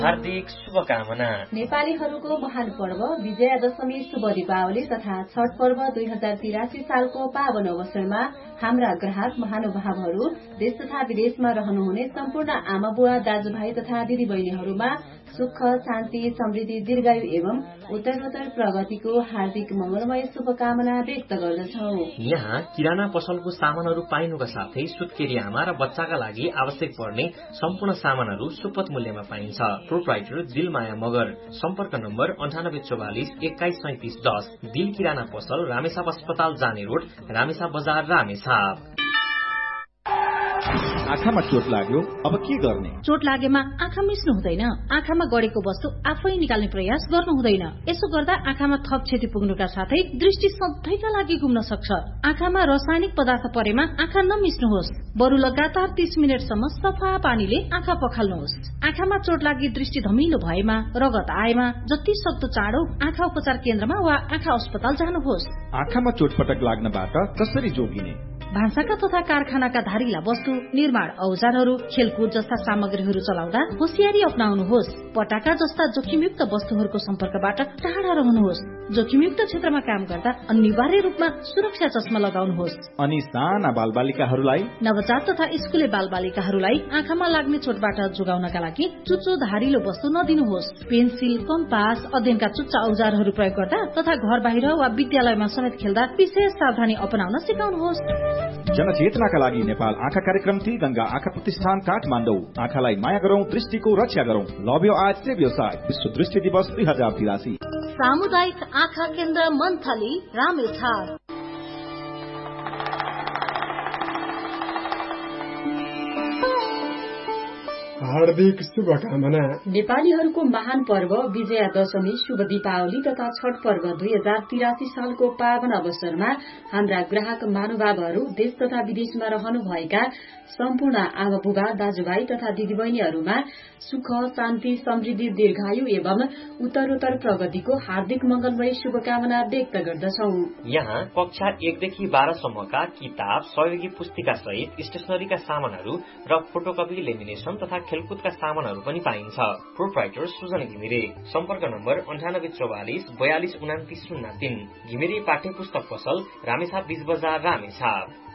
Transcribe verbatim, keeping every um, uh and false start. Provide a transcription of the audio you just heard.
हार्दिक शुभकामना। नेपालीहरूको महान पर्व विजयादशमी शुभ दीपावली तथा छठ पर्व दुई हजार तिरासी सालको पावन अवसरमा हाम्रा ग्राहक महानुभावहरू देश तथा विदेशमा रहनुहुने सम्पूर्ण आमा बुवा दाजुभाइ तथा दिदी बहिनीहरूमा सुख शान्ति समृद्धि दीर्घायु एवं उत्तरोत्तर प्रगतिको हार्दिक मंगलमय शुभकामना व्यक्त गर्दछौ। यहाँ किराना पसलको सामानहरू पाइनुका साथै सुत्केरी आमा र बच्चाका लागि आवश्यक पर्ने सम्पूर्ण सामानहरू सुपथ मूल्यमा पाइन्छ। प्रोप्राइटर दिलमाया मगर। सम्पर्क नम्बर अन्ठानब्बे चौवालिस एक्काइस सैतिस दस। दिल किराना पसल, रामेछाप अस्पताल जाने रोड, रामेछाप बजार, रामेछाप। आँखामा चोट लाग्यो, अब के गर्ने? चोट लागेमा आँखा मिच्नु हुँदैन। आँखामा गडेको वस्तु आफै निकाल्ने प्रयास गर्नु हुँदैन। यसो गर्दा आँखामा थप क्षति पुग्नुका साथै दृष्टि सधैँका लागि घुम्न सक्छ। आँखामा रासायनिक पदार्थ परेमा आँखा नमिच्नुहोस्। बरु लगातार तीस मिनटसम्म सफा पानीले आँखा पखाल्नुहोस्। आँखामा चोट लागि दृष्टि धमिलो भएमा, रगत आएमा जति सक्दो चाँडो आँखा उपचार केन्द्रमा वा आँखा अस्पताल जानुहोस्। आँखामा चोटपटक लाग्नबाट कसरी जोगिने? भान्साका तथा कारखानाका धारिला वस्तु, निर्माण औजारहरू, खेलकुद जस्ता सामग्रीहरू चलाउँदा होसियारी अपनाउनुहोस्। पटाका जस्ता जोखिमयुक्त वस्तुहरूको सम्पर्कबाट टाढा रहनुहोस्। जोखिमयुक्त क्षेत्रमा काम गर्दा अनिवार्य रूपमा सुरक्षा चस्मा लगाउनुहोस्। अनि साना बालबालिकाहरूलाई, नवजात तथा स्कुले बालबालिकाहरूलाई आँखामा लाग्ने चोटबाट जोगाउनका लागि चुच्चो धारिलो वस्तु नदिनुहोस्। पेन्सिल, कम्पास, अध्ययनका चुच्चा औजारहरू प्रयोग गर्दा तथा घर बाहिर वा विद्यालयमा समेत खेल्दा विशेष सावधानी अपनाउन सिकाउनुहोस्। जनचेतनाका लागि नेपाल आँखा कार्यक्रम गंगा आँखा प्रतिष्ठान काठमाडौँ। आँखालाई माया गरौं, दृष्टिको रक्षा गरौं। लभ यो आज से व्यवसाय विश्व दृष्टि दिवस दुई हजार तिरासी। सामुदायिक आँखा केन्द्र मन्थली, रामेछाप। हार्दिक शुभकामना। नेपालीहरूको महान पर्व विजयादशमी शुभ दीपावली तथा छठ पर्व दुई हजार तिरासी सालको पावन अवसरमा हाम्रा ग्राहक महानुभावहरू देश तथा विदेशमा रहनुभएका सम्पूर्ण आमा बुबा दाजुभाइ तथा दिदीबहिनीहरूमा सुख शान्ति समृद्धि दीर्घायु एवं उत्तरोत्तर प्रगतिको हार्दिक मंगलमय शुभकामना व्यक्त गर्दछौ। यहाँ कक्षा एकदेखि बाह्रसम्मका किताब, सहयोगी पुस्तिका सहित स्टेशनरीका सामानहरू र फोटोकपी, लेमिनेसन तथा खेलकुदका सामानहरू पनि पाइन्छ। प्रोप्राइटर सुजन घिमिरे। सम्पर्क नम्बर अन्ठानब्बे चौवालिस बयालिस उनातिस शून्य तीन। घिमिरे पाठ्य पुस्तक पसल, रामेछाप बीच बजार, रामेछाप।